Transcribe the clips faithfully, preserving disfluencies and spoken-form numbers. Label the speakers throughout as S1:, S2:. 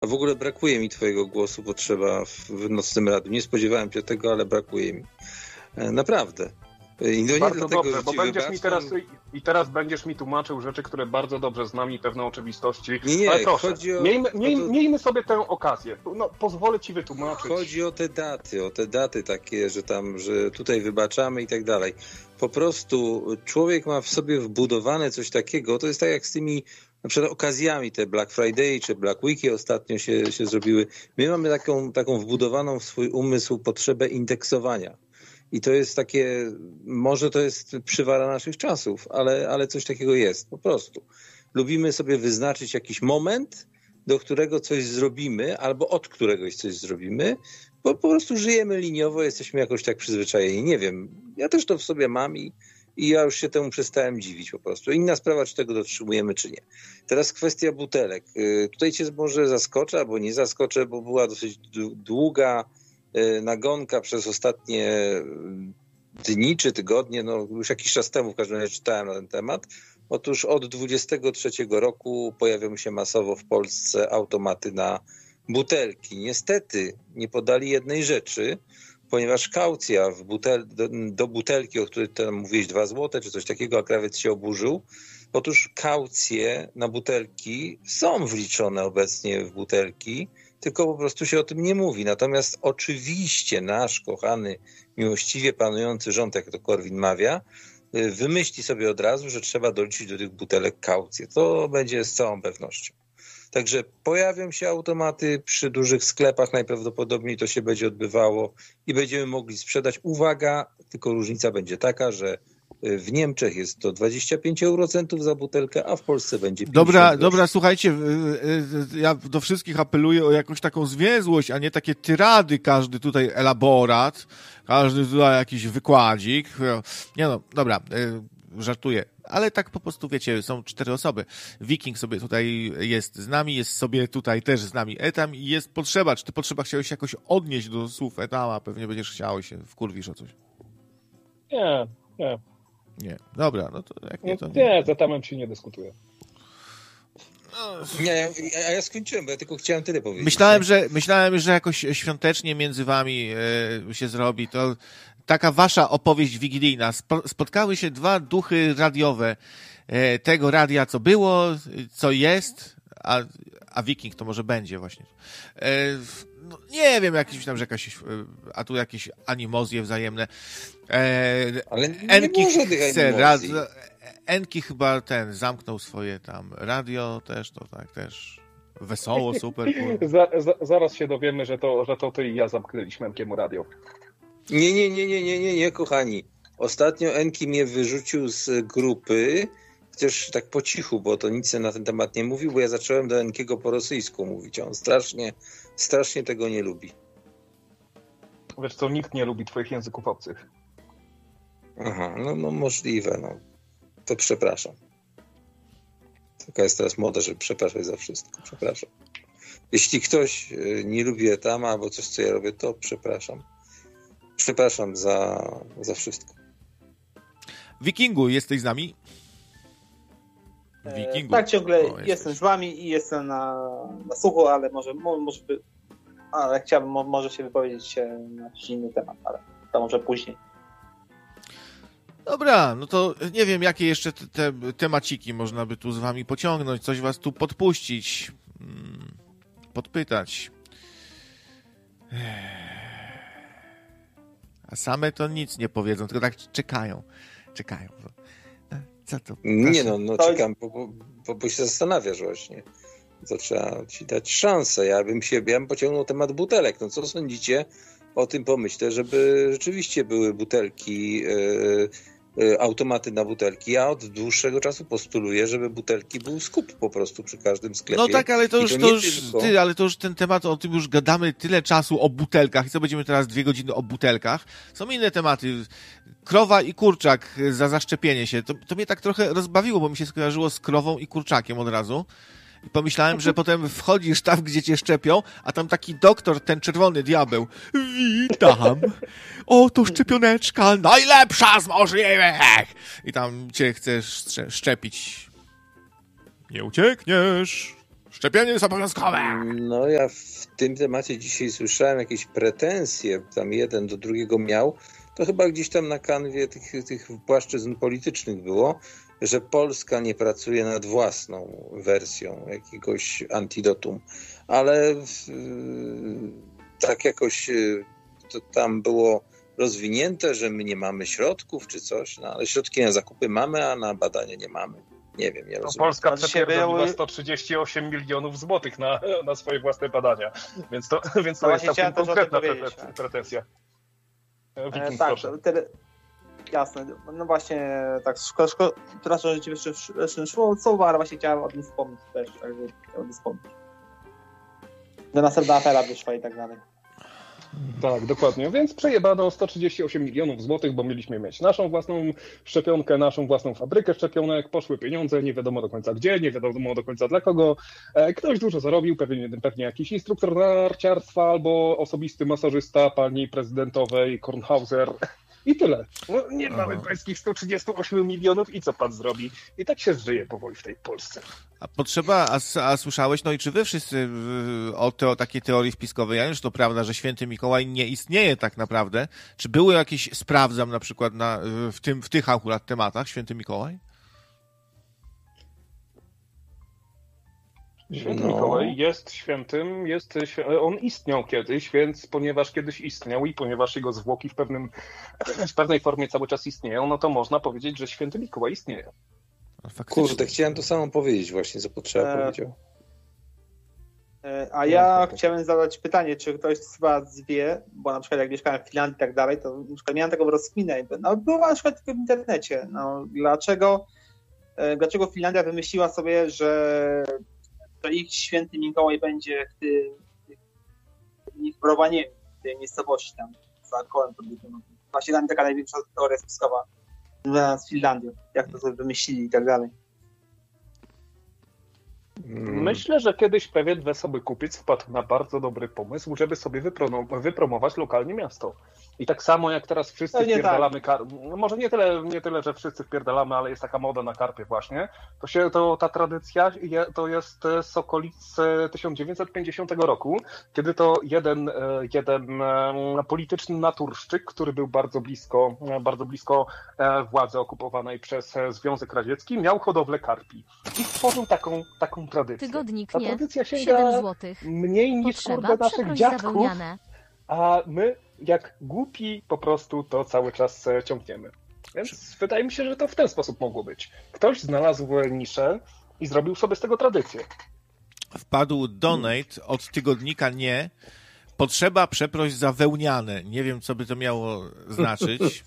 S1: A w ogóle brakuje mi twojego głosu, bo trzeba w nocnym radiu. Nie spodziewałem się tego, ale brakuje mi. Naprawdę.
S2: I no bardzo dlatego, dobrze, bo będziesz mi teraz i teraz będziesz mi tłumaczył rzeczy, które bardzo dobrze znam i pewne oczywistości.
S1: Nie, nie,
S2: ale proszę,
S1: chodzi o...
S2: miejmy, miej,
S1: to...
S2: miejmy sobie tę okazję. No, pozwolę ci wytłumaczyć.
S1: Chodzi o te daty, o te daty takie, że tam, że tutaj wybaczamy i tak dalej. Po prostu człowiek ma w sobie wbudowane coś takiego, to jest tak jak z tymi na przykład okazjami, te Black Friday czy Black Weeki ostatnio się, się zrobiły. My mamy taką, taką wbudowaną w swój umysł potrzebę indeksowania. I to jest takie, może to jest przywara naszych czasów, ale, ale coś takiego jest po prostu. Lubimy sobie wyznaczyć jakiś moment, do którego coś zrobimy, albo od któregoś coś zrobimy, bo po prostu żyjemy liniowo, jesteśmy jakoś tak przyzwyczajeni. Nie wiem, ja też to w sobie mam i, i ja już się temu przestałem dziwić po prostu. Inna sprawa, czy tego dotrzymujemy, czy nie. Teraz kwestia butelek. Tutaj cię może zaskoczę, albo nie zaskoczę, bo była dosyć długa nagonka przez ostatnie dni czy tygodnie, no już jakiś czas temu w każdym razie czytałem na ten temat. Otóż od dwudziestego trzeciego roku pojawią się masowo w Polsce automaty na butelki. Niestety nie podali jednej rzeczy, ponieważ kaucja w butel, do, do butelki, o której tam mówiłeś dwa złote czy coś takiego, a krawiec się oburzył. Otóż kaucje na butelki są wliczone obecnie w butelki, tylko po prostu się o tym nie mówi. Natomiast oczywiście nasz kochany, miłościwie panujący rząd, jak to Korwin mawia, wymyśli sobie od razu, że trzeba doliczyć do tych butelek kaucję. To będzie z całą pewnością. Także pojawią się automaty przy dużych sklepach, najprawdopodobniej to się będzie odbywało i będziemy mogli sprzedać. Uwaga, tylko różnica będzie taka, że w Niemczech jest to dwadzieścia pięć eurocentów za butelkę, a w Polsce będzie pięćdziesiąt
S3: Dobra,
S1: groszy.
S3: dobra, słuchajcie, ja do wszystkich apeluję o jakąś taką zwięzłość, a nie takie tyrady, każdy tutaj elaborat, każdy tutaj jakiś wykładzik. Nie no, dobra, żartuję, ale tak po prostu, wiecie, są cztery osoby. Wiking sobie tutaj jest z nami, jest sobie tutaj też z nami Etam i jest potrzeba. Czy ty potrzeba chciałeś jakoś odnieść do słów Etama? Pewnie będziesz chciał się wkurwisz o coś.
S2: Nie, nie.
S3: Nie, dobra, no to jak nie to...
S2: Nie, nie z Etamem się nie dyskutuje.
S1: Nie, a ja skończyłem, bo ja tylko chciałem tyle powiedzieć.
S3: Myślałem, że, myślałem, że jakoś świątecznie między wami e, się zrobi. To taka wasza opowieść wigilijna. Spo, spotkały się dwa duchy radiowe e, tego radia, co było, co jest, a, a Wiking to może będzie właśnie. E, no, nie wiem, jakieś tam, że jakaś, a tu jakieś animozje wzajemne. E,
S1: Ale nie
S3: Enki
S1: może tych
S3: chce,
S1: animozji.
S3: rad, Enki chyba ten zamknął swoje tam radio też, to tak też wesoło, super.
S2: za, za, zaraz się dowiemy, że to, że to ty i ja zamknęliśmy Enkiemu radio.
S1: Nie, nie, nie, nie, nie, nie, nie, kochani. Ostatnio Enki mnie wyrzucił z grupy, chociaż tak po cichu, bo to nic na ten temat nie mówił, bo ja zacząłem do Enkiego po rosyjsku mówić. On strasznie, strasznie tego nie lubi.
S2: Wiesz co, nikt nie lubi twoich języków obcych.
S1: Aha, no, no możliwe, no. To przepraszam. Taka jest teraz moda, żeby przepraszać za wszystko. Przepraszam. Jeśli ktoś nie lubi Etama albo coś, co ja robię, to przepraszam. Przepraszam za, za wszystko.
S3: Wikingu, jesteś z nami?
S4: Wikingu. E, tak, ciągle o, jestem z wami i jestem na, na słuchu, ale może, może by, ale chciałbym może się wypowiedzieć na jakiś inny temat, ale to może później.
S3: Dobra, no to nie wiem, jakie jeszcze te, te temaciki można by tu z wami pociągnąć, coś was tu podpuścić, podpytać. A same to nic nie powiedzą, tylko tak czekają, czekają. Co to?
S1: Nie no, no czekam, bo, bo, bo, bo się zastanawiasz właśnie. To trzeba ci dać szansę. Ja bym się, ja bym pociągnął temat butelek. No co sądzicie o tym pomyśle, żeby rzeczywiście były butelki, yy, yy, automaty na butelki. Ja od dłuższego czasu postuluję, żeby butelki był skup po prostu przy każdym sklepie.
S3: No tak, ale to już, to, to już
S1: tylko...
S3: ty, ale to już ten temat, o tym już gadamy tyle czasu, o butelkach i co będziemy teraz dwie godziny o butelkach. Są inne tematy. Krowa i kurczak za zaszczepienie się. To, to mnie tak trochę rozbawiło, bo mi się skojarzyło z krową i kurczakiem od razu. I pomyślałem, że potem wchodzisz tam, gdzie cię szczepią, a tam taki doktor, ten czerwony diabeł. Witam. Oto szczepioneczka, najlepsza z możliwych. I tam cię chcesz szczepić. Nie uciekniesz. Szczepienie jest obowiązkowe!
S1: No ja w tym temacie dzisiaj słyszałem jakieś pretensje, tam jeden do drugiego miał, to chyba gdzieś tam na kanwie tych, tych płaszczyzn politycznych było, że Polska nie pracuje nad własną wersją jakiegoś antidotum, ale w, tak jakoś to tam było rozwinięte, że my nie mamy środków czy coś, no ale środki na zakupy mamy, a na badania nie mamy. Nie wiem, nie rozumiem.
S2: No Polska przepierdoliła sto trzydzieści osiem milionów złotych na, na swoje własne badania, więc to, więc to
S4: no
S2: jest całkiem konkretna pre- pretensja.
S4: E, tak, tyle, jasne. No właśnie, tak, szkoda, szkoda, teraz rzeczywiście jeszcze szło słowa, ale właśnie chciałem o tym wspomnieć też, także chciałem o tym wspomnieć. Do następna afera wyszła i tak dalej.
S2: Tak, dokładnie. Więc przejebano sto trzydzieści osiem milionów złotych, bo mieliśmy mieć naszą własną szczepionkę, naszą własną fabrykę szczepionek, poszły pieniądze, nie wiadomo do końca gdzie, nie wiadomo do końca dla kogo. Ktoś dużo zarobił, pewnie, pewnie jakiś instruktor narciarstwa albo osobisty masażysta pani prezydentowej Kornhauser. I tyle. No, nie mamy pańskich sto trzydzieści osiem milionów i co pan zrobi? I tak się żyje powoli w tej Polsce.
S3: A potrzeba, a, a słyszałeś, no i czy wy wszyscy o, te, o takiej teorii spiskowej, ja wiem, że to prawda, że święty Mikołaj nie istnieje tak naprawdę. Czy były jakieś, sprawdzam na przykład na, w, tym, w tych akurat tematach, święty Mikołaj?
S2: Święty
S1: No.
S2: Mikołaj jest świętym, jest, on istniał kiedyś, więc ponieważ kiedyś istniał i ponieważ jego zwłoki w, pewnym, w pewnej formie cały czas istnieją, no to można powiedzieć, że święty Mikołaj istnieje.
S1: Kurde, chciałem to samo powiedzieć właśnie, co potrzeba
S4: e...
S1: powiedział.
S4: A ja chciałem zadać pytanie, czy ktoś z was wie, bo na przykład jak mieszkałem w Finlandii i tak dalej, to na przykład miałem taką rozkminę, no była na przykład tylko w internecie, no dlaczego, dlaczego Finlandia wymyśliła sobie, że, że ich święty Mikołaj będzie w tym, w ich Browaniemi, w tej miejscowości tam, za kołem podbiegłym. Właśnie tam taka największa teoria spiskowa związana z Finlandią, jak to sobie wymyślili i tak dalej.
S2: Myślę, że kiedyś pewien wesoły kupiec wpadł na bardzo dobry pomysł, żeby sobie wypro- wypromować lokalnie miasto. I tak samo jak teraz wszyscy
S4: Pewnie
S2: wpierdalamy
S4: tak.
S2: kar... no może nie tyle, nie tyle, że wszyscy wpierdalamy, ale jest taka moda na karpie właśnie, to się to ta tradycja je, to jest z okolic tysiąc dziewięćset pięćdziesiątego roku, kiedy to jeden, jeden polityczny naturszczyk, który był bardzo blisko, bardzo blisko władzy okupowanej przez Związek Radziecki, miał hodowlę karpi. I stworzył taką, taką tradycję.
S5: Tygodnik
S2: Ta
S5: nie.
S2: tradycja sięga
S5: siedem złotych.
S2: mniej niż
S5: Potrzeba
S2: kurde naszych
S5: przekroić
S2: dziadków,
S5: zawełniane.
S2: a my jak głupi po prostu to cały czas ciągniemy. Więc wydaje mi się, że to w ten sposób mogło być. Ktoś znalazł niszę i zrobił sobie z tego tradycję.
S3: Wpadł donate od tygodnika nie. Potrzeba przeproś za wełniane. Nie wiem, co by to miało znaczyć.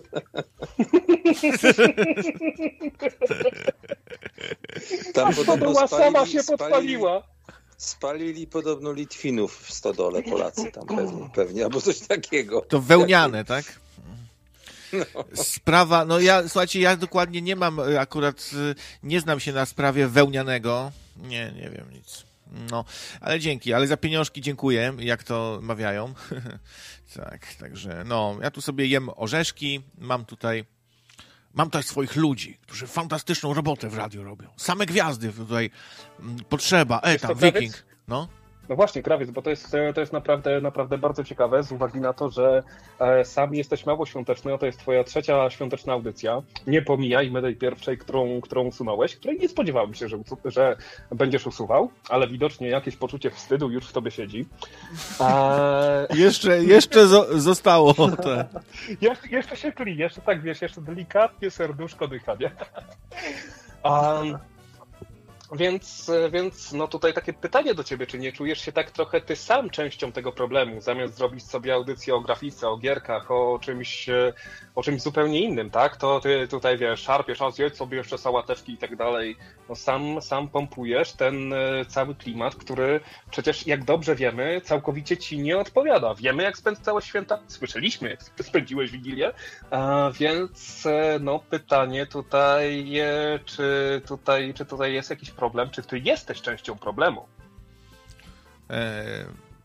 S1: Tam
S2: podobno sama się podpaliła.
S1: Spalili podobno Litwinów w stodole Polacy tam pewnie, pewnie, albo coś takiego.
S3: To wełniane, tak? No. Sprawa, no ja, słuchajcie, ja dokładnie nie mam akurat, nie znam się na sprawie wełnianego. Nie, nie wiem nic. No, ale dzięki, ale za pieniążki dziękuję, jak to mawiają. Tak, także no, ja tu sobie jem orzeszki, mam tutaj Mam tutaj swoich ludzi, którzy fantastyczną robotę w radiu robią. Same gwiazdy tutaj potrzeba. E, tam, Wiking. No.
S2: No właśnie, krawiec, bo to jest, to jest naprawdę, naprawdę bardzo ciekawe z uwagi na to, że e, sam jesteś mało świąteczny, a to jest twoja trzecia świąteczna audycja. Nie pomijajmy tej pierwszej, którą, którą usunąłeś, której nie spodziewałem się, że, że będziesz usuwał, ale widocznie jakieś poczucie wstydu już w tobie siedzi. E...
S3: Jeszcze, jeszcze zo- zostało. Tak.
S2: Jesz, jeszcze się tli, jeszcze tak wiesz, jeszcze delikatnie serduszko dycha, nie? Um... Więc, więc no tutaj takie pytanie do ciebie, czy nie czujesz się tak trochę ty sam częścią tego problemu, zamiast zrobić sobie audycję o grafice, o gierkach, o czymś, o czymś zupełnie innym, tak? To ty tutaj, wiesz, szarpiesz, a zjedz sobie jeszcze sałateczki i tak dalej. No sam, sam pompujesz ten cały klimat, który przecież, jak dobrze wiemy, całkowicie ci nie odpowiada. Wiemy, jak spędzałeś święta, słyszeliśmy, jak spędziłeś Wigilię, a więc no pytanie tutaj, czy tutaj, czy tutaj jest jakiś problem, czy ty jesteś częścią problemu?
S3: E,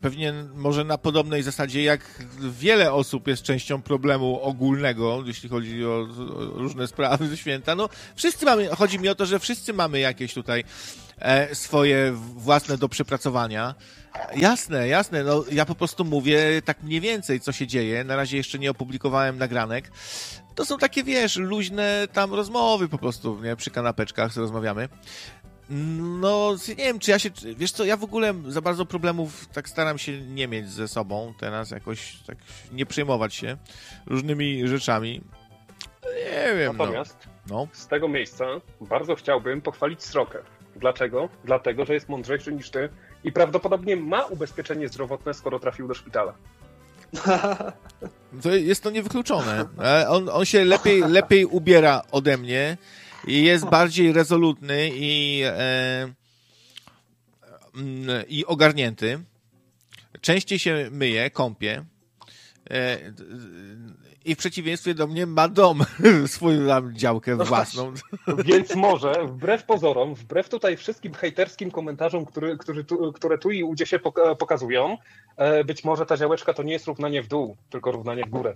S3: pewnie może na podobnej zasadzie jak wiele osób jest częścią problemu ogólnego, jeśli chodzi o, o różne sprawy ze święta. No, wszyscy mamy, chodzi mi o to, że wszyscy mamy jakieś tutaj e, swoje własne do przepracowania. Jasne, jasne, no ja po prostu mówię tak mniej więcej, co się dzieje. Na razie jeszcze nie opublikowałem nagranek. To są takie, wiesz, luźne tam rozmowy po prostu, nie? Przy kanapeczkach rozmawiamy. No, nie wiem, czy ja się... Wiesz co, ja w ogóle za bardzo problemów tak staram się nie mieć ze sobą teraz, jakoś tak nie przejmować się różnymi rzeczami. Nie wiem,
S2: Natomiast
S3: no. no.
S2: z tego miejsca bardzo chciałbym pochwalić Srokę. Dlaczego? Dlatego, że jest mądrzejszy niż ty i prawdopodobnie ma ubezpieczenie zdrowotne, skoro trafił do szpitala.
S3: To jest to niewykluczone. On, on się lepiej, lepiej ubiera ode mnie i jest bardziej rezolutny i, e, i ogarnięty. Częściej się myje, kąpie. E, I w przeciwieństwie do mnie ma dom, swoją tam działkę
S2: no
S3: własną.
S2: Właśnie. Więc może, wbrew pozorom, wbrew tutaj wszystkim hejterskim komentarzom, który, który tu, które tu i ujdzie się pokazują, być może ta działeczka to nie jest równanie w dół, tylko równanie w górę.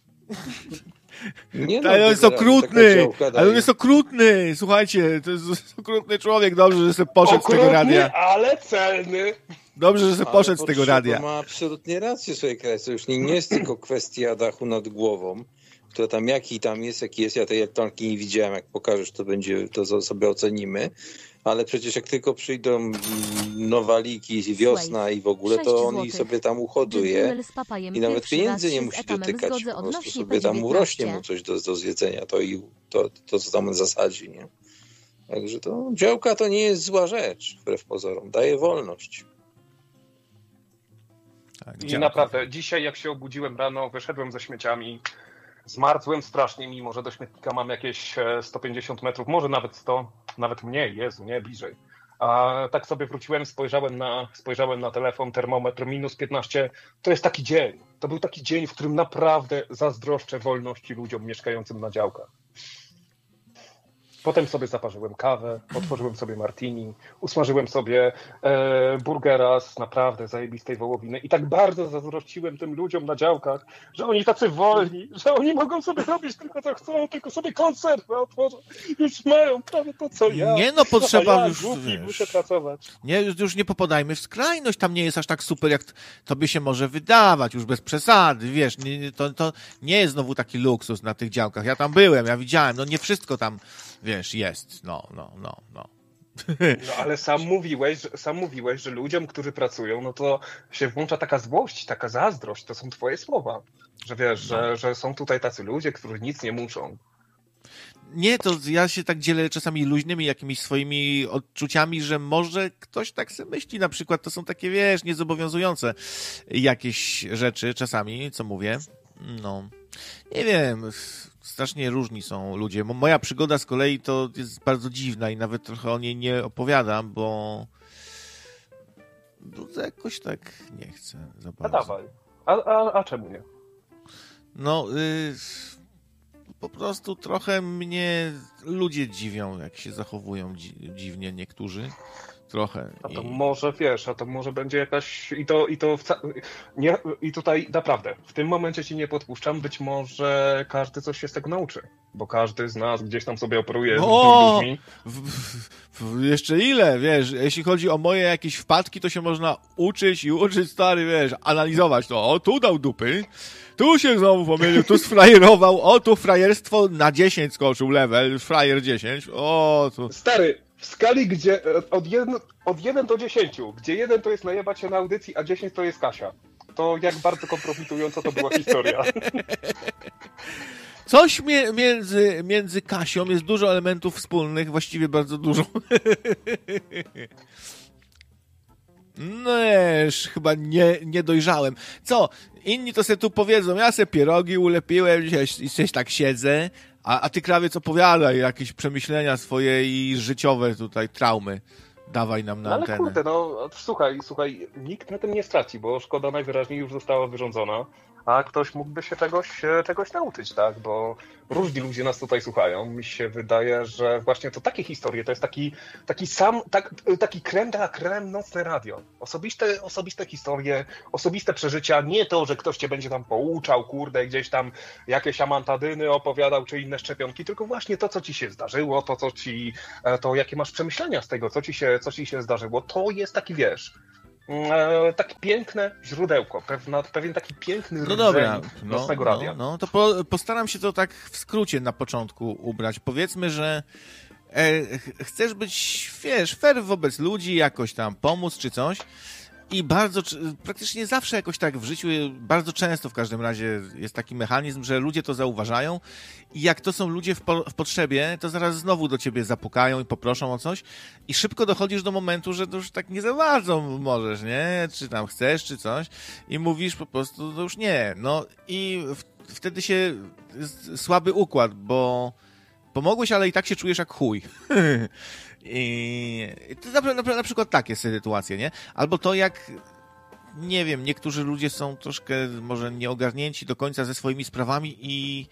S3: Nie no, ale on jest okrutny, działka, ale on jest okrutny, słuchajcie, to jest okrutny człowiek, dobrze, że sobie poszedł okrutny, z tego radia.
S2: Ale celny.
S3: Dobrze, że sobie poszedł z tego radia.
S1: Ma absolutnie rację, słuchaj, to już nie, nie jest tylko kwestia dachu nad głową, która tam jaki tam jest, jaki jest, ja tej planki nie widziałem, jak pokażesz, to będzie, to sobie ocenimy, ale przecież jak tylko przyjdą nowaliki, wiosna i w ogóle, to on i sobie tam uhoduje i nawet pieniędzy nie musi dotykać, po prostu sobie tam urośnie mu coś do, do zjedzenia, to i to, to co tam zasadzi, nie? Także to działka to nie jest zła rzecz, wbrew pozorom, daje wolność.
S2: Tak, I naprawdę, dzisiaj jak się obudziłem rano, wyszedłem ze śmieciami, zmarzłem strasznie, mimo że do śmietnika mam jakieś sto pięćdziesiąt metrów, może nawet sto, nawet mniej, Jezu, nie, bliżej. A tak sobie wróciłem, spojrzałem na, spojrzałem na telefon, termometr minus piętnaście, to jest taki dzień. To był taki dzień, w którym naprawdę zazdroszczę wolności ludziom mieszkającym na działkach. Potem sobie zaparzyłem kawę, otworzyłem sobie martini, usmażyłem sobie e, burgera z naprawdę zajebistej wołowiny i tak bardzo zazdrościłem tym ludziom na działkach, że oni tacy wolni, że oni mogą sobie robić tylko co chcą, tylko sobie konserwę otworzą. Już mają prawie to, co ja.
S3: Nie no, potrzeba
S2: ja,
S3: już,
S2: głupi,
S3: wiesz,
S2: muszę pracować.
S3: Nie, już, już nie popadajmy w skrajność, tam nie jest aż tak super, jak tobie się może wydawać, już bez przesady, wiesz, nie, to, to nie jest znowu taki luksus na tych działkach. Ja tam byłem, ja widziałem, no nie wszystko tam, wiesz, jest, no, no, no, no.
S2: No ale sam mówiłeś, sam mówiłeś, że ludziom, którzy pracują, no to się włącza taka złość, taka zazdrość, to są twoje słowa, że wiesz, no. że, że są tutaj tacy ludzie, którzy nic nie muszą.
S3: Nie, to ja się tak dzielę czasami luźnymi jakimiś swoimi odczuciami, że może ktoś tak sobie myśli, na przykład to są takie, wiesz, niezobowiązujące jakieś rzeczy czasami, co mówię, no, nie wiem, strasznie różni są ludzie. Moja przygoda z kolei to jest bardzo dziwna i nawet trochę o niej nie opowiadam, bo, bo jakoś tak nie chcę za bardzo.
S2: A dawaj. A, a, a czemu nie?
S3: No, y, po prostu trochę mnie ludzie dziwią, jak się zachowują dzi- dziwnie niektórzy. Trochę.
S2: A to
S3: I...
S2: może, wiesz, a to może będzie jakaś... I to, i to wca... nie, i tutaj naprawdę, w tym momencie ci nie podpuszczam, być może każdy coś się z tego nauczy. Bo każdy z nas gdzieś tam sobie operuje
S3: o!
S2: z ludźmi.
S3: W, w, w, jeszcze ile, wiesz, jeśli chodzi o moje jakieś wpadki, to się można uczyć i uczyć, stary, wiesz, analizować to. O, tu dał dupy, tu się znowu pomylił, tu sfrajerował, o, tu frajerstwo na dziesięć skoczył level, frajer dziesięć, o, tu...
S2: Stary, w skali, gdzie od jeden, od jeden do dziesięciu, gdzie jeden to jest najebać się na audycji, a dziesięć to jest Kasia. To jak bardzo kompromitująca to była historia.
S3: Coś mie- między, między Kasią jest dużo elementów wspólnych, właściwie bardzo dużo. No wiesz, chyba nie, nie dojrzałem. Co? Inni to sobie tu powiedzą, ja se pierogi ulepiłem, dzisiaj, dzisiaj tak siedzę, a, a ty, krawiec, opowiadaj jakieś przemyślenia swoje i życiowe tutaj, traumy Dawaj nam na
S2: no ale
S3: antenę.
S2: kurde, no słuchaj, słuchaj, nikt na tym nie straci, bo szkoda najwyraźniej już została wyrządzona, a ktoś mógłby się czegoś, czegoś nauczyć, tak? Bo różni ludzie nas tutaj słuchają. Mi się wydaje, że właśnie to takie historie, to jest taki, taki sam, tak, taki crème de la crème nocne radio. Osobiste, osobiste historie, osobiste przeżycia, nie to, że ktoś cię będzie tam pouczał, kurde, gdzieś tam jakieś amantadyny opowiadał, czy inne szczepionki, tylko właśnie to, co ci się zdarzyło, to, co ci, to jakie masz przemyślenia z tego, co ci się, co ci się zdarzyło, to jest taki, wiesz, E, takie piękne źródełko, pewna, pewien taki piękny
S3: no dobra, no,
S2: nocnego radia.
S3: No, no to po, postaram się to tak w skrócie na początku ubrać. Powiedzmy, że e, chcesz być, wiesz, fair wobec ludzi, jakoś tam pomóc czy coś i bardzo, praktycznie zawsze jakoś tak w życiu, bardzo często w każdym razie jest taki mechanizm, że ludzie to zauważają i jak to są ludzie w, po, w potrzebie, to zaraz znowu do ciebie zapukają i poproszą o coś i szybko dochodzisz do momentu, że to już tak nie za bardzo możesz, nie? Czy tam chcesz, czy coś i mówisz po prostu, to już nie. No i w, wtedy się słaby układ, bo pomogłeś, ale i tak się czujesz jak chuj. I to na, na, na przykład takie sytuacje, nie? Albo to jak, nie wiem, niektórzy ludzie są troszkę może nieogarnięci do końca ze swoimi sprawami i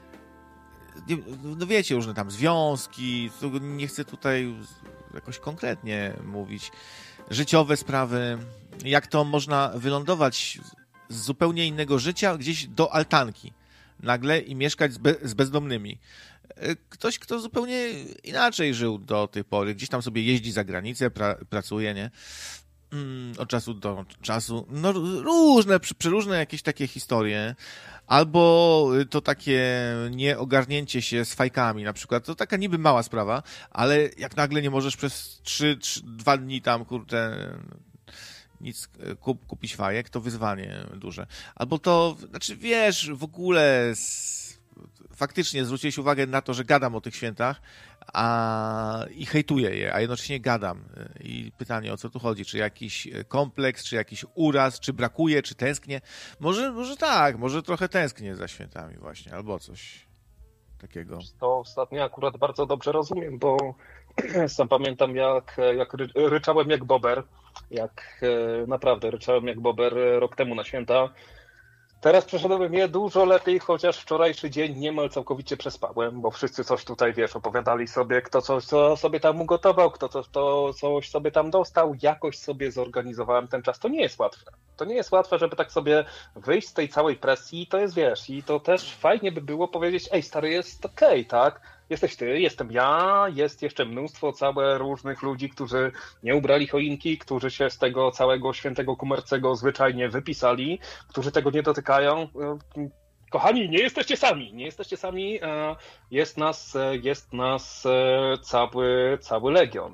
S3: no wiecie, różne tam związki, nie chcę tutaj jakoś konkretnie mówić, życiowe sprawy, jak to można wylądować z zupełnie innego życia gdzieś do altanki nagle i mieszkać z, be, z bezdomnymi. Ktoś, kto zupełnie inaczej żył do tej pory, gdzieś tam sobie jeździ za granicę, pra, pracuje, nie? Mm, od czasu do czasu. No różne, przeróżne jakieś takie historie. Albo to takie nieogarnięcie się z fajkami, na przykład. To taka niby mała sprawa, ale jak nagle nie możesz przez trzy, trzy, dwa dni tam, kurde, nic kup, kupić fajek, to wyzwanie duże. Albo to, znaczy wiesz, w ogóle z, faktycznie zwróciłeś uwagę na to, że gadam o tych świętach a, i hejtuję je, a jednocześnie gadam. I pytanie, o co tu chodzi? Czy jakiś kompleks, czy jakiś uraz, czy brakuje, czy tęsknię? Może, może tak, może trochę tęsknię za świętami właśnie, albo coś takiego.
S2: To ostatnio akurat bardzo dobrze rozumiem, bo sam pamiętam, jak, jak ry, ryczałem jak bober, jak naprawdę ryczałem jak bober rok temu na święta. Teraz przeszedłem je dużo lepiej, chociaż wczorajszy dzień niemal całkowicie przespałem, bo wszyscy coś tutaj, wiesz, opowiadali sobie, kto coś co sobie tam ugotował, kto coś, to coś sobie tam dostał, jakoś sobie zorganizowałem ten czas. To nie jest łatwe. To nie jest łatwe, żeby tak sobie wyjść z tej całej presji, to jest, wiesz, i to też fajnie by było powiedzieć, ej, stary, jest okej, tak? Jesteś ty, jestem ja, jest jeszcze mnóstwo całe różnych ludzi, którzy nie ubrali choinki, którzy się z tego całego świętego kumercego zwyczajnie wypisali, którzy tego nie dotykają. Kochani, nie jesteście sami, nie jesteście sami, jest nas, jest nas cały, cały legion.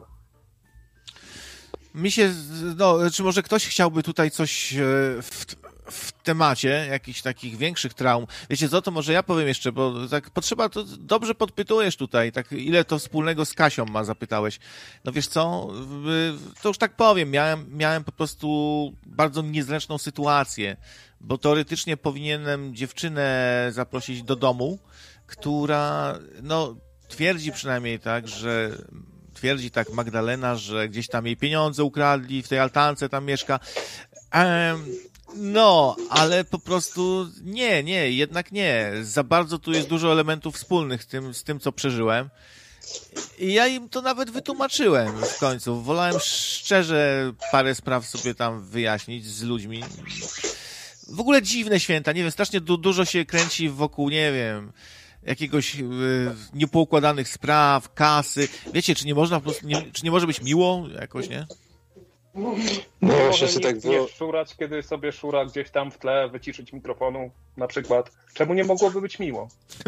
S3: Mi się, no, czy może ktoś chciałby tutaj coś w, w temacie jakichś takich większych traum. Wiecie co, to może ja powiem jeszcze, bo tak potrzeba, to dobrze podpytujesz tutaj, tak ile to wspólnego z Kasią ma, zapytałeś. No wiesz co, to już tak powiem, miałem, miałem po prostu bardzo niezręczną sytuację, bo teoretycznie powinienem dziewczynę zaprosić do domu, która, no, twierdzi przynajmniej tak, że twierdzi tak Magdalena, że gdzieś tam jej pieniądze ukradli, w tej altance tam mieszka. Um, no, ale po prostu nie, nie, jednak nie. Za bardzo tu jest dużo elementów wspólnych z tym, z tym co przeżyłem. I ja im to nawet wytłumaczyłem w końcu. Wolałem szczerze parę spraw sobie tam wyjaśnić z ludźmi. W ogóle dziwne święta, nie wiem, strasznie du- dużo się kręci wokół, nie wiem, jakiegoś y, niepoukładanych spraw, kasy. Wiecie, czy nie można po prostu, nie, czy nie może być miło jakoś, nie?
S2: No, nie może nie, tak nie szurać, kiedy sobie szura gdzieś tam w tle, wyciszyć mikrofonu na przykład. Czemu nie mogłoby być miło?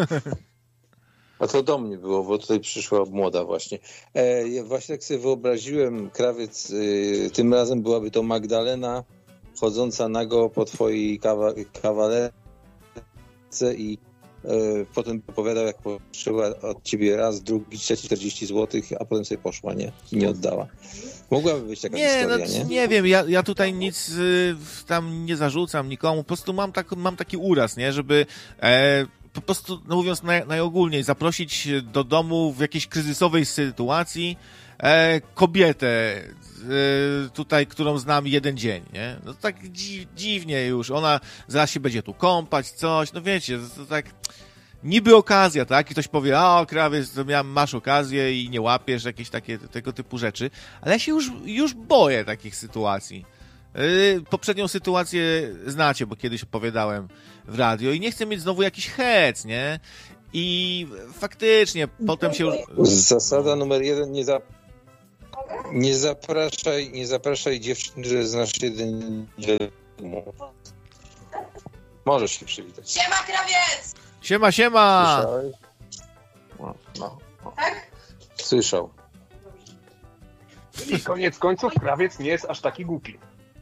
S1: A to do mnie było, bo tutaj przyszła młoda właśnie. E, ja właśnie tak sobie wyobraziłem, krawiec, y, tym razem byłaby to Magdalena chodząca nago po twojej kawa, kawalerce i e, potem opowiadał, jak pożyczyła od ciebie raz, drugi, trzeci, czterdzieści złotych, a potem sobie poszła, nie? I nie oddała. Mogłaby być taka
S3: nie,
S1: historia,
S3: no,
S1: nie?
S3: Nie wiem, ja, ja tutaj nic y, tam nie zarzucam nikomu, po prostu mam, tak, mam taki uraz, nie? Żeby... E, po prostu, no mówiąc naj, najogólniej, zaprosić do domu w jakiejś kryzysowej sytuacji e, kobietę e, tutaj, którą znam jeden dzień, nie? No tak dzi, dziwnie już, ona zaraz się będzie tu kąpać, coś, no wiecie, to, to tak niby okazja, tak? I ktoś powie, a krawiec, to miałem, masz okazję i nie łapiesz, jakieś takie tego typu rzeczy, ale ja się już, już boję takich sytuacji. Yy, poprzednią sytuację znacie, bo kiedyś opowiadałem w radio i nie chcę mieć znowu jakiś hec, nie? I faktycznie potem się już...
S1: Zasada numer jeden, nie, za... nie zapraszaj, nie zapraszaj dziewczyn, że znasz jeden dzień. Możesz się przywitać.
S5: Siema, krawiec!
S3: Siema, siema!
S1: Słyszałeś? No, no, no.
S5: Tak?
S1: Słyszał.
S2: I koniec końców krawiec nie jest aż taki głupi.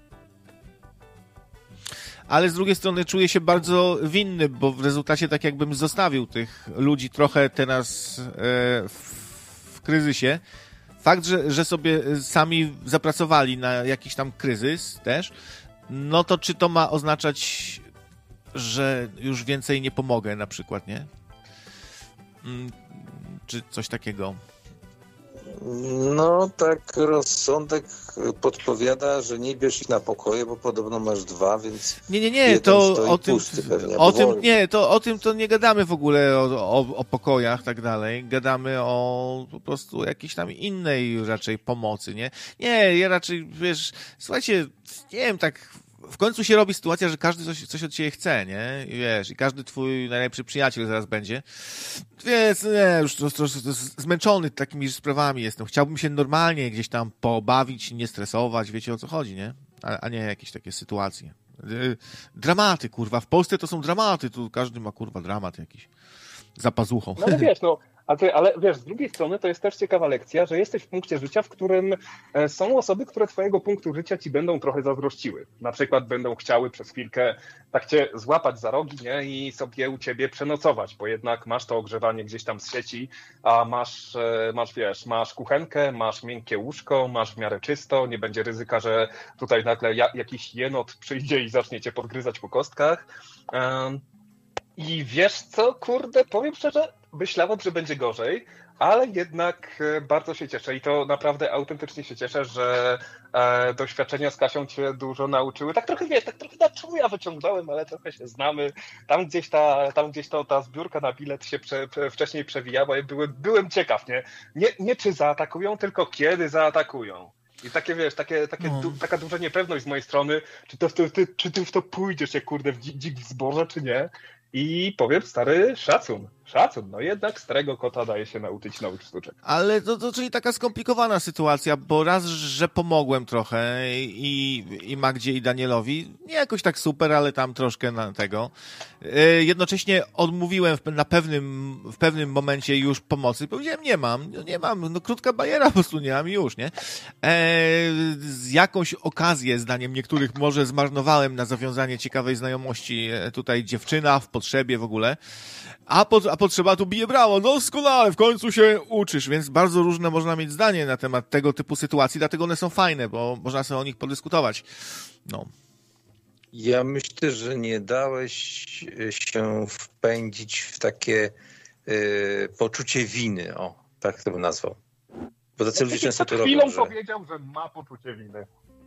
S3: Ale z drugiej strony czuję się bardzo winny, bo w rezultacie tak jakbym zostawił tych ludzi trochę teraz e, w, w kryzysie. Fakt, że, że sobie sami zapracowali na jakiś tam kryzys też, no to czy to ma oznaczać, że już więcej nie pomogę na przykład, nie? Czy coś takiego?
S1: No, tak rozsądek podpowiada, że nie bierz ich na pokoje, bo podobno masz dwa, więc...
S3: Nie, nie, nie, to o tym,
S1: pewnie,
S3: o tym nie, to o tym to nie gadamy w ogóle o, o, o pokojach, tak dalej. Gadamy o po prostu jakiejś tam innej raczej pomocy, nie? Nie, ja raczej, wiesz, słuchajcie, nie wiem, tak w końcu się robi sytuacja, że każdy coś, coś od ciebie chce, nie? I wiesz, i każdy twój najlepszy przyjaciel zaraz będzie. Więc nie, już to, to, to, to zmęczony takimi sprawami jestem. Chciałbym się normalnie gdzieś tam pobawić, nie stresować, wiecie o co chodzi, nie? A, a nie jakieś takie sytuacje. Dramaty, kurwa. W Polsce to są dramaty, tu każdy ma, kurwa, dramat jakiś. Za pazuchą.
S2: No ale wiesz, no, a ty, ale wiesz, z drugiej strony to jest też ciekawa lekcja, że jesteś w punkcie życia, w którym są osoby, które twojego punktu życia ci będą trochę zazdrościły. Na przykład będą chciały przez chwilkę tak cię złapać za rogi, nie? I sobie u ciebie przenocować, bo jednak masz to ogrzewanie gdzieś tam z sieci, a masz, masz, wiesz, masz kuchenkę, masz miękkie łóżko, masz w miarę czysto, nie będzie ryzyka, że tutaj nagle ja, jakiś jenot przyjdzie i zacznie cię podgryzać po kostkach. Um, I wiesz co, kurde, powiem szczerze, myślałem, że będzie gorzej, ale jednak bardzo się cieszę i to naprawdę autentycznie się cieszę, że e, doświadczenia z Kasią cię dużo nauczyły. Tak trochę, wiesz, tak trochę na czuja wyciągnąłem, ale trochę się znamy. Tam gdzieś ta, tam gdzieś to, ta zbiórka na bilet się prze, prze, wcześniej przewijała i byłem, byłem ciekaw, nie? nie? Nie czy zaatakują, tylko kiedy zaatakują. I takie, wiesz, takie, takie
S3: no.
S2: du, taka duża niepewność z mojej strony, czy, to, ty, ty, czy ty w to pójdziesz, jak kurde, w dzik, dzik w zboże, czy nie. I powiem, stary, szacun, szacun. No jednak starego kota daje się nauczyć nowych sztuczek.
S3: Ale to, to czyli taka skomplikowana sytuacja, bo raz, że pomogłem trochę i, i Magdzie i Danielowi, nie jakoś tak super, ale tam troszkę na tego. Jednocześnie odmówiłem w, na pewnym, w pewnym momencie już pomocy. Powiedziałem, nie mam, nie mam, no krótka bariera po prostu nie mam i już, nie? E, z jakąś okazję, zdaniem niektórych, może zmarnowałem na zawiązanie ciekawej znajomości tutaj dziewczyna w potrzebie w ogóle. A, po, a potrzeba tu bije brawo, doskonale, w końcu się uczysz, więc bardzo różne można mieć zdanie na temat tego typu sytuacji, dlatego one są fajne, bo można sobie o nich podyskutować. No.
S1: Ja myślę, że nie dałeś się wpędzić w takie y, poczucie winy, o, tak to bym nazwał. Bo tacy ludzie często to robią.
S2: Przed chwilą
S1: że...
S2: powiedział, że ma poczucie winy.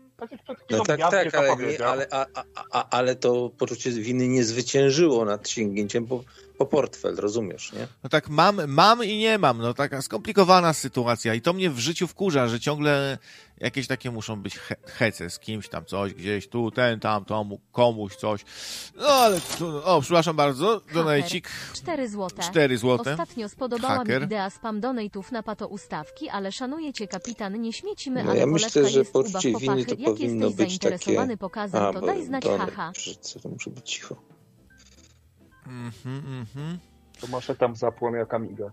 S1: No tak, tak, ale, nie, ale, a, a, ale to poczucie winy nie zwyciężyło nad sięgnięciem po, po portfel, rozumiesz, nie?
S3: No tak, mam, mam i nie mam, no taka skomplikowana sytuacja i to mnie w życiu wkurza, że ciągle jakieś takie muszą być he- hece z kimś tam, coś gdzieś, tu, ten, tam, tomu, komuś, coś. No ale, tu, o, przepraszam bardzo, donajcik.
S6: cztery złote.
S3: cztery złote.
S6: Ostatnio spodobała
S3: Haker.
S6: mi idea spam donate'ów na pato ustawki, ale szanuję cię, kapitan, nie śmiecimy,
S1: No
S6: ale
S1: ja
S6: polewka
S1: myślę, że
S6: jest ubaw
S1: poczucie
S6: popachy.
S1: winy to
S6: Jak
S1: powinno
S6: jesteś
S1: być
S6: zainteresowany
S1: takie...
S6: pokazem,
S1: A,
S6: to
S1: bo
S6: daj znać,
S1: to,
S6: haha.
S1: to muszę być cicho.
S3: Mhm, mhm.
S2: To masz tam zapłon jak Amiga.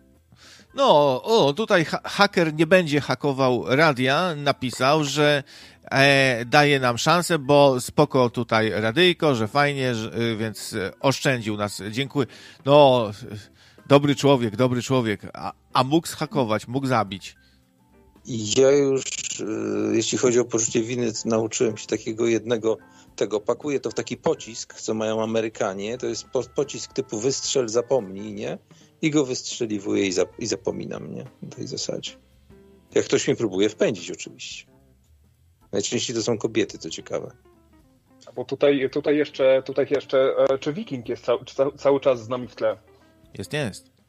S3: No, o, tutaj ha- haker nie będzie hakował radia, napisał, że e, daje nam szansę, bo spoko tutaj radyjko, że fajnie, że, y, więc y, oszczędził nas. Dziękuję. No, y, dobry człowiek, dobry człowiek. A, a mógł zhakować, mógł zabić.
S1: Ja już, jeśli chodzi o poczucie winy, nauczyłem się takiego jednego tego. Pakuję to w taki pocisk, co mają Amerykanie. To jest po, pocisk typu wystrzel, zapomnij, nie? I go wystrzeliwuję i, zap, i zapominam, nie? Na tej zasadzie. Jak ktoś mnie próbuje wpędzić, oczywiście. Najczęściej to są kobiety, to ciekawe.
S2: Bo tutaj, tutaj jeszcze, tutaj jeszcze, czy Wiking jest cały, cały czas z nami w tle?
S3: Jest, jest.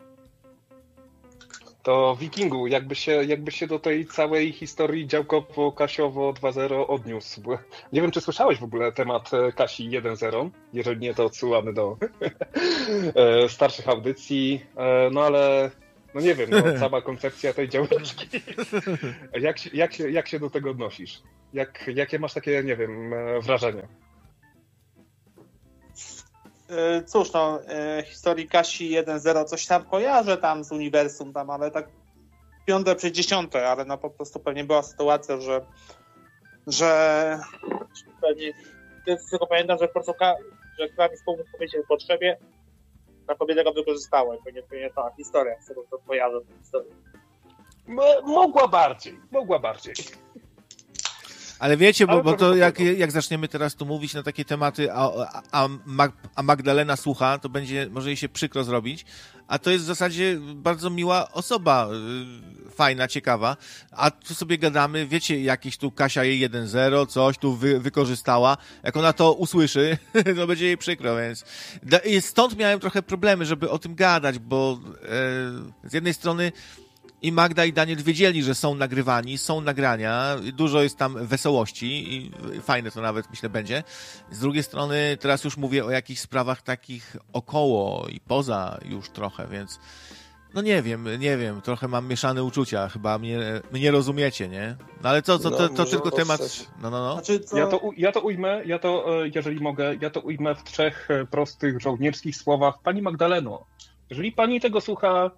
S2: To Wikingu, jakby się, jakby się do tej całej historii działkowo-kasiowo dwa zero odniósł. Nie wiem, czy słyszałeś w ogóle temat Kasi jeden zero. Jeżeli nie, to odsyłamy do starszych audycji. No ale, no nie wiem, no, cała koncepcja tej działeczki. Jak się, jak się, jak się do tego odnosisz? Jak, jakie masz takie, nie wiem, wrażenie?
S4: Cóż, no, historii Kasi jeden zero coś tam kojarzę tam z uniwersum, tam, ale tak piąte przez dziesiąte, ale no po prostu pewnie była sytuacja, że że pewnie, tylko pamiętam, że po prostu że Krawiec pomógł powiedzieć o potrzebie, ta kobieta go wykorzystała i pewnie, pewnie ta historia, z tego co kojarzę tę historię.
S2: Mogła bardziej, mogła bardziej.
S3: Ale wiecie, bo, bo to jak, jak zaczniemy teraz tu mówić na takie tematy, a, a, a Magdalena słucha, to będzie, może jej się przykro zrobić, a to jest w zasadzie bardzo miła osoba, fajna, ciekawa, a tu sobie gadamy, wiecie, jakieś tu Kasia jej jeden zero, coś tu wy, wykorzystała, jak ona to usłyszy, to będzie jej przykro, więc stąd miałem trochę problemy, żeby o tym gadać, bo e, z jednej strony i Magda i Daniel wiedzieli, że są nagrywani, są nagrania, dużo jest tam wesołości i fajne to nawet, myślę, będzie. Z drugiej strony teraz już mówię o jakichś sprawach takich około i poza już trochę, więc no nie wiem, nie wiem, trochę mam mieszane uczucia, chyba mnie, mnie rozumiecie, nie? No ale co, co, to, to tylko temat... No, no, no.
S4: Znaczy, co...
S2: Ja to, ja to ujmę, ja to, jeżeli mogę, ja to ujmę w trzech prostych żołnierskich słowach. Pani Magdaleno, jeżeli pani tego słucha,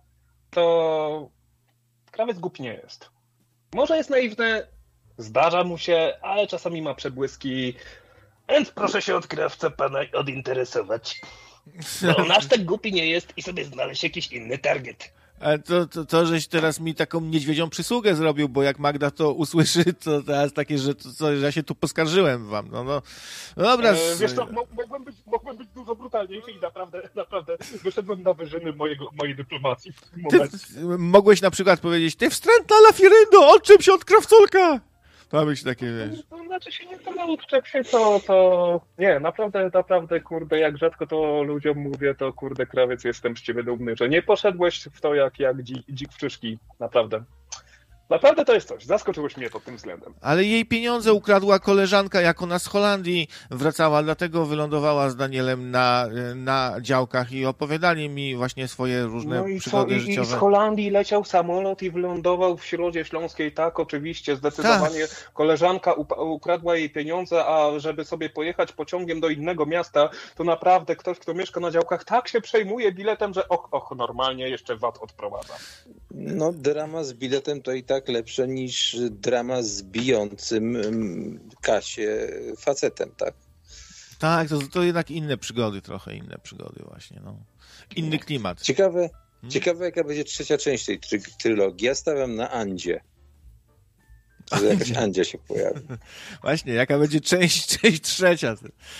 S2: to Krawiec głupi nie jest. Może jest naiwny, zdarza mu się, ale czasami ma przebłyski, więc proszę się od krawca pana odinteresować. Bo nasz tak głupi nie jest i sobie znaleźć jakiś inny target.
S3: Ale to, to, to, żeś teraz mi taką niedźwiedzią przysługę zrobił, bo jak Magda to usłyszy, to teraz takie, że, to, że ja się tu poskarżyłem wam. No, no. no dobra.
S2: E, wiesz co, mogłem być, mogłem być dużo brutalniejszy i naprawdę, naprawdę wyszedłem na wyżyny mojego, mojej dyplomacji w tym momencie.
S3: Ty mogłeś na przykład powiedzieć, ty wstrętna lafiryndo, odczep się od krawculka! To być takie, wiesz.
S2: To znaczy się nie to odczep się, to, to... Nie, naprawdę, naprawdę, kurde, jak rzadko to ludziom mówię, to kurde, Krawiec, jestem z ciebie dumny, że nie poszedłeś w to jak, jak dzik, dzik w szyszki, naprawdę. Naprawdę to jest coś. Zaskoczyłeś mnie pod tym względem.
S3: Ale jej pieniądze ukradła koleżanka, jak ona z Holandii wracała, dlatego wylądowała z Danielem na, na działkach i opowiadali mi właśnie swoje różne
S2: no i
S3: przygody
S2: co? I,
S3: życiowe.
S2: I z Holandii leciał samolot i wylądował w Środzie Śląskiej. Tak, oczywiście, zdecydowanie. Tak. Koleżanka ukradła jej pieniądze, a żeby sobie pojechać pociągiem do innego miasta, to naprawdę ktoś, kto mieszka na działkach, tak się przejmuje biletem, że och, och, normalnie jeszcze V A T odprowadza.
S1: No, drama z biletem to i tak lepsze niż drama z bijącym Kasię facetem, tak?
S3: Tak, to, to jednak inne przygody, trochę inne przygody właśnie, no. Inny klimat.
S1: Ciekawe,
S3: hmm?
S1: ciekawe jaka będzie trzecia część tej try- trylogii. Ja stawiam na Andzie. Że jakaś Andzia się pojawi.
S3: Właśnie, jaka będzie część, część trzecia.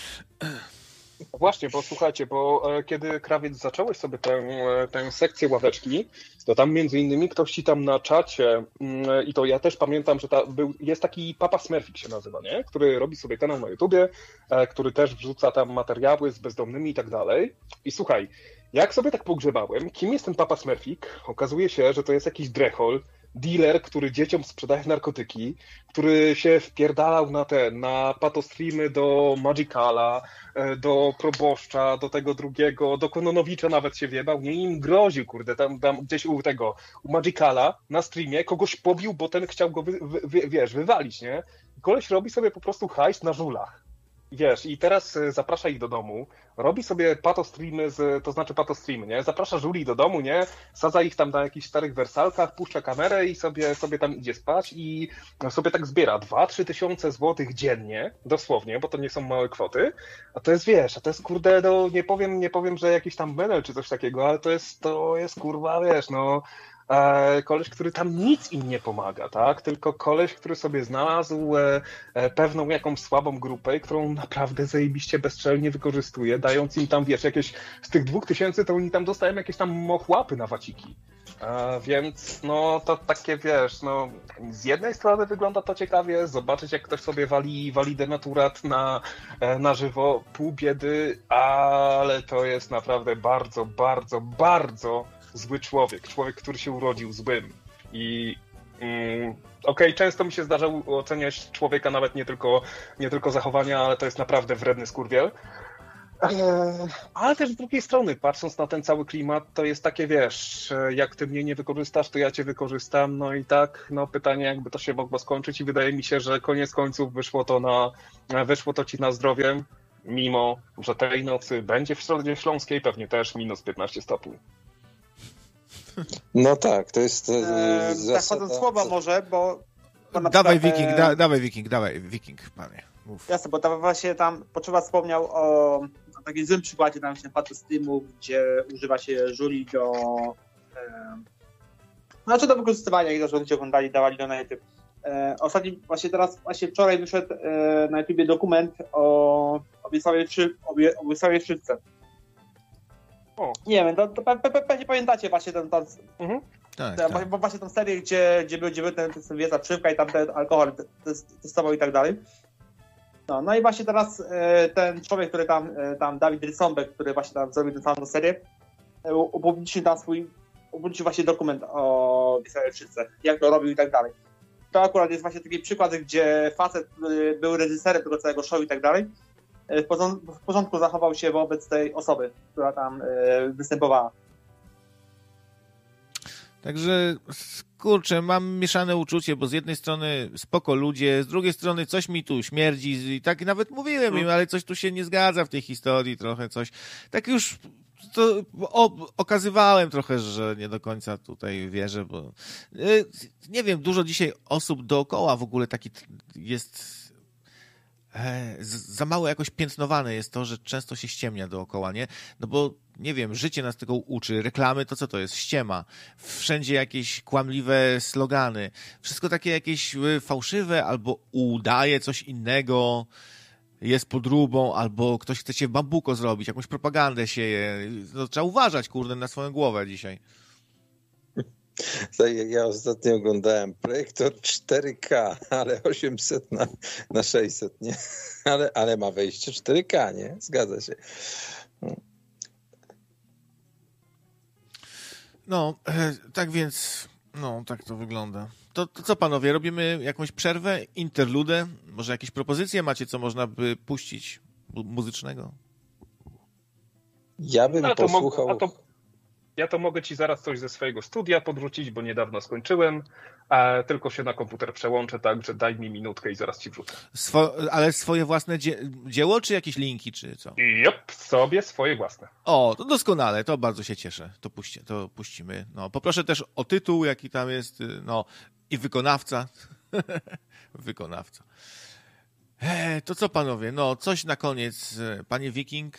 S2: Właśnie, bo słuchajcie, bo kiedy Krawiec zacząłeś sobie tę, tę sekcję ławeczki, to tam między innymi ktoś ci tam na czacie, i to ja też pamiętam, że ta, był, jest taki Papa Smurfik się nazywa, nie? Który robi sobie kanał na YouTubie, który też wrzuca tam materiały z bezdomnymi i tak dalej. I słuchaj, jak sobie tak pogrzebałem, kim jest ten Papa Smurfik? Okazuje się, że to jest jakiś drechol, dealer, który dzieciom sprzedaje narkotyki, który się wpierdalał na te, na patostreamy do Magicala, do proboszcza, do tego drugiego, do Kononowicza nawet się wjebał, nie im groził, kurde, tam, tam gdzieś u tego, u Magicala na streamie kogoś pobił, bo ten chciał go, wy, wy, wiesz, wywalić, nie? Koleś robi sobie po prostu hajs na żulach. Wiesz, i teraz zaprasza ich do domu, robi sobie patostreamy, z, to znaczy patostreamy, nie? Zaprasza żuli do domu, nie? Sadza ich tam na jakichś starych wersalkach, puszcza kamerę i sobie, sobie tam idzie spać i sobie tak zbiera dwa trzy tysiące złotych dziennie, dosłownie, bo to nie są małe kwoty, a to jest, wiesz, a to jest, kurde, no nie powiem, nie powiem, że jakiś tam menel czy coś takiego, ale to jest, to jest, kurwa, wiesz, no e, koleś, który tam nic im nie pomaga, tak? Tylko koleś, który sobie znalazł e, e, pewną jakąś słabą grupę, którą naprawdę zajebiście bezczelnie wykorzystuje, dając im tam, wiesz, jakieś z tych dwóch tysięcy to oni tam dostają jakieś tam mochłapy na waciki. E, więc no to takie, wiesz, no z jednej strony wygląda to ciekawie, zobaczyć jak ktoś sobie wali, wali denaturat na, e, na żywo, pół biedy, ale to jest naprawdę bardzo, bardzo, bardzo zły człowiek. Człowiek, który się urodził złym. I mm, okej, okay, często mi się zdarza oceniać człowieka nawet nie tylko, nie tylko zachowania, ale to jest naprawdę wredny skurwiel. Ale też z drugiej strony, patrząc na ten cały klimat, to jest takie, wiesz, jak ty mnie nie wykorzystasz, to ja cię wykorzystam, no i tak, no pytanie, jakby to się mogło skończyć i wydaje mi się, że koniec końców wyszło to na, wyszło to ci na zdrowie, mimo, że tej nocy będzie w Środzie Śląskiej pewnie też minus piętnaście stopni.
S1: No tak, to jest e,
S4: Eee,
S1: zasada...
S4: tak słowa może, bo... bo na
S3: Dawaj
S4: przykład,
S3: Wiking,
S4: e,
S3: da, dawaj Wiking, dawaj Wiking, panie. Mów.
S4: Jasne, bo tam właśnie tam Poczuwa wspomniał o, o takim złym przykładzie tam się napadł z tymu, gdzie używa się żuli do e, znaczy do wykorzystywania ich, do ludzie oglądali, dawali do na YouTube. E, ostatni, właśnie teraz, właśnie wczoraj wyszedł e, na YouTubie dokument o o Wiesławie Szczytce.
S2: O.
S4: Nie wiem, to, to pe, pe, pewnie pamiętacie właśnie ten, ten
S2: Mhm.
S3: Tak,
S4: Te,
S3: tak.
S4: bo właśnie tą serię, gdzie, gdzie był, gdzie był ten, ten wiedza przywka i tam ten alkohol testował i tak dalej. No, no i właśnie teraz e, ten człowiek, który tam, e, tam Dawid Rysąbek, który właśnie tam zrobił tę samą serię, e, upublicznił tam swój, upublicznił właśnie dokument o Wiesławie Szczytce, jak to robił i tak dalej. To akurat jest właśnie taki przykład, gdzie facet, który był reżyserem tego całego show i tak dalej, e, w, porządku, w porządku zachował się wobec tej osoby, która tam e, występowała.
S3: Także, kurczę, mam mieszane uczucie, bo z jednej strony spoko ludzie, z drugiej strony coś mi tu śmierdzi i tak nawet mówiłem im, ale coś tu się nie zgadza w tej historii, trochę coś. Tak już to o, okazywałem trochę, że nie do końca tutaj wierzę, bo nie wiem, dużo dzisiaj osób dookoła w ogóle taki jest... za mało jakoś piętnowane jest to, że często się ściemnia dookoła, nie? No bo, nie wiem, życie nas tego uczy, reklamy to co to jest? Ściema. Wszędzie jakieś kłamliwe slogany. Wszystko takie jakieś fałszywe, albo udaje coś innego, jest podróbą, albo ktoś chce cię w bambuko zrobić, jakąś propagandę sieje. No, trzeba uważać, kurde, na swoją głowę dzisiaj.
S1: Tak jak ja ostatnio oglądałem projektor cztery K, ale osiemset na, na sześćset, nie? Ale, ale ma wejście cztery K, nie? Zgadza się.
S3: No, tak więc, no, tak to wygląda. To, to co panowie, robimy jakąś przerwę, interludę? Może jakieś propozycje macie, co można by puścić muzycznego?
S1: Ja bym
S2: A to
S1: posłuchał...
S2: Mo- a to... Ja to mogę ci zaraz coś ze swojego studia podrzucić, bo niedawno skończyłem, a tylko się na komputer przełączę, także daj mi minutkę i zaraz ci wrzucę.
S3: Swo- ale swoje własne dzie- dzieło, czy jakieś linki, czy co?
S2: Jop, sobie swoje własne.
S3: O, to doskonale, to bardzo się cieszę. To, puści- to puścimy. No, poproszę też o tytuł, jaki tam jest, no i wykonawca. Wykonawca. E, to co panowie, no coś na koniec. Panie Wiking?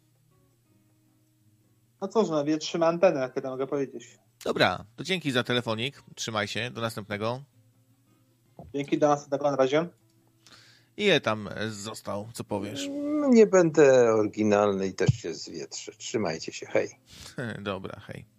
S4: No cóż, no, wie, trzyma antenę, jak to mogę powiedzieć.
S3: Dobra, to dzięki za telefonik. Trzymaj się, do następnego.
S4: Dzięki, do następnego, na razie.
S3: I je tam został, co powiesz?
S1: Nie będę oryginalny i też się zwietrzę. Trzymajcie się, hej.
S3: Dobra, hej.